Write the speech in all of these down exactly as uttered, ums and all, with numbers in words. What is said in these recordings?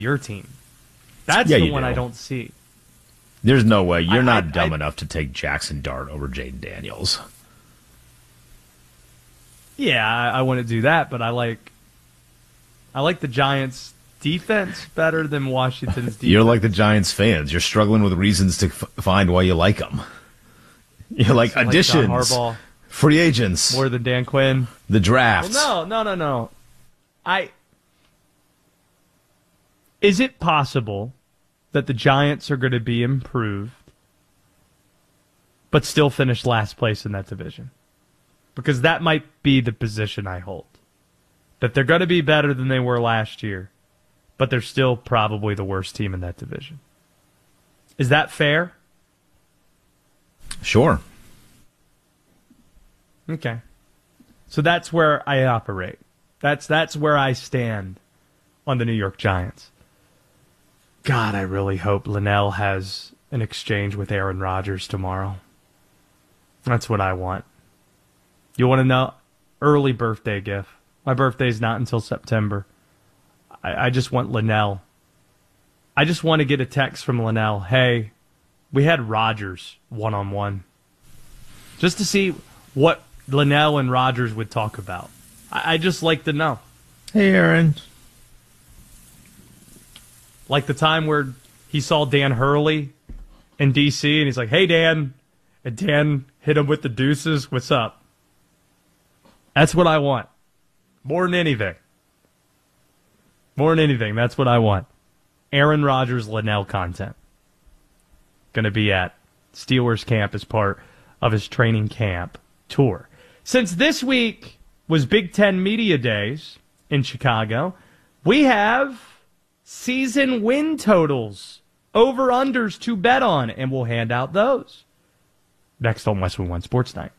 your team. That's yeah, the one do. I don't see. There's no way. You're I, not I, dumb I, enough to take Jackson Dart over Jaden Daniels. Yeah, I, I wouldn't do that, but I like I like the Giants' defense better than Washington's defense. You're like the Giants fans. You're struggling with reasons to f- find why you like them. You're like so additions, like Harbaugh, free agents, more than Dan Quinn, the draft. Well, no, no, no, no. I is it possible that the Giants are going to be improved, but still finish last place in that division? Because that might be the position I hold. That they're going to be better than they were last year, but they're still probably the worst team in that division. Is that fair? Sure. Okay. So that's where I operate. That's that's where I stand on the New York Giants. God, I really hope Linnell has an exchange with Aaron Rodgers tomorrow. That's what I want. You want to know? Early birthday gift. My birthday's not until September. I, I just want Linnell. I just want to get a text from Linnell. Hey, we had Rodgers one-on-one. Just to see what Linnell and Rodgers would talk about. I, I just like to know. Hey, Aaron. Like the time where he saw Dan Hurley in D C and he's like, hey, Dan. And Dan hit him with the deuces. What's up? That's what I want. More than anything. More than anything, that's what I want. Aaron Rodgers, Linnell content. Going to be at Steelers camp as part of his training camp tour. Since this week was Big Ten Media Days in Chicago, we have season win totals, over-unders to bet on, and we'll hand out those next on Westwood One Sports Night.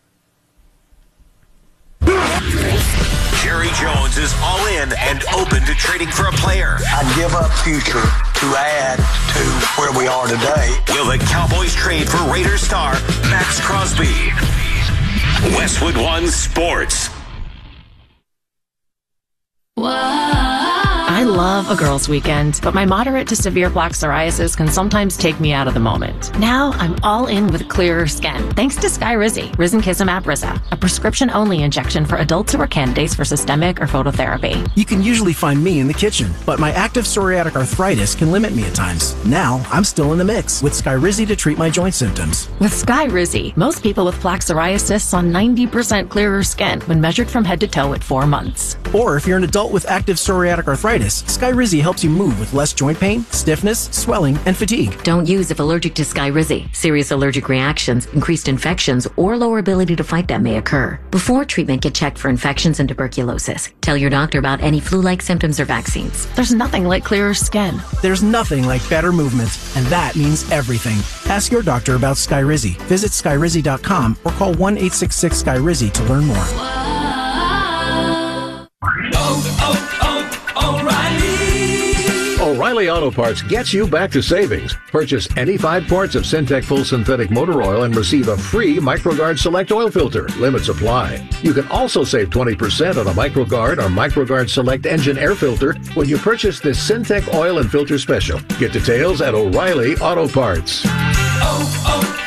Jerry Jones is all in and open to trading for a player. I'd give up future to add to where we are today. Will the Cowboys trade for Raiders star Max Crosby? Westwood One Sports. I love a girls' weekend, but my moderate to severe plaque psoriasis can sometimes take me out of the moment. Now I'm all in with clearer skin, thanks to Skyrizi, Risankizumab Riza, a prescription-only injection for adults who are candidates for systemic or phototherapy. You can usually find me in the kitchen, but my active psoriatic arthritis can limit me at times. Now I'm still in the mix with Skyrizi to treat my joint symptoms. With Skyrizi, most people with plaque psoriasis saw ninety percent clearer skin when measured from head to toe at four months. Or if you're an adult with active psoriatic arthritis, Skyrizi helps you move with less joint pain, stiffness, swelling, and fatigue. Don't use if allergic to Skyrizi. Serious allergic reactions, increased infections, or lower ability to fight them may occur. Before treatment, get checked for infections and tuberculosis. Tell your doctor about any flu-like symptoms or vaccines. There's nothing like clearer skin. There's nothing like better movement, and that means everything. Ask your doctor about Skyrizi. Visit Skyrizi dot com or call one eight six six Sky Rizzi to learn more. Oh, oh, oh, O'Reilly! O'Reilly Auto Parts gets you back to savings. Purchase any five quarts of Syntec Full Synthetic Motor Oil and receive a free MicroGuard Select Oil Filter. Limits apply. You can also save twenty percent on a MicroGuard or MicroGuard Select Engine Air Filter when you purchase this Syntec Oil and Filter Special. Get details at O'Reilly Auto Parts. Oh,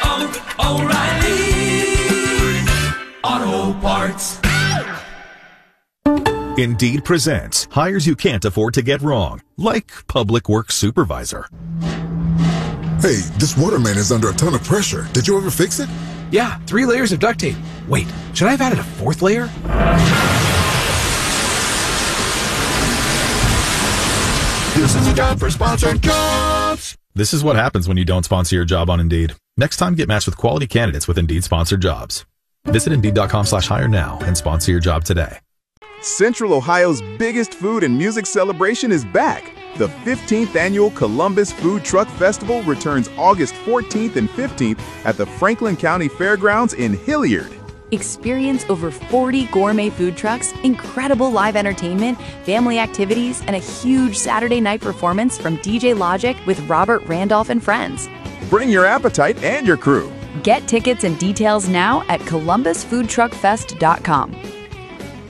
oh, oh, O'Reilly Auto Parts. Indeed presents hires you can't afford to get wrong, like public works supervisor. Hey, this waterman is under a ton of pressure. Did you ever fix it? Yeah, three layers of duct tape. Wait, should I have added a fourth layer? This is a job for sponsored jobs. This is what happens when you don't sponsor your job on Indeed. Next time, get matched with quality candidates with Indeed sponsored jobs. Visit Indeed.com slash hire now and sponsor your job today. Central Ohio's biggest food and music celebration is back. The fifteenth Annual Columbus Food Truck Festival returns August fourteenth and fifteenth at the Franklin County Fairgrounds in Hilliard. Experience over forty gourmet food trucks, incredible live entertainment, family activities, and a huge Saturday night performance from D J Logic with Robert Randolph and friends. Bring your appetite and your crew. Get tickets and details now at columbus food truck fest dot com.